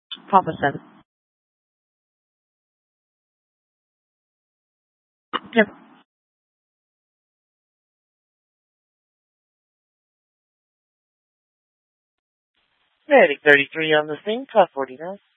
Papa 7. Yep. Ready, 33 on the thing, top 49.